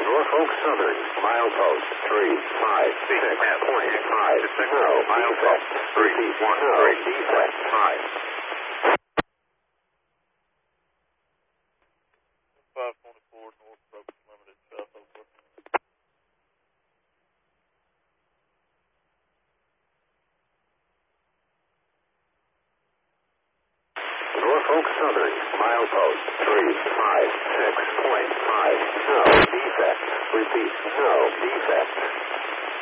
Norfolk Southern, milepost 356.5. No defect. Repeat, no defect. 524 North Brooks Limited, South Oakland. Norfolk Southern, milepost 356.5. No defect. Repeat, no defect.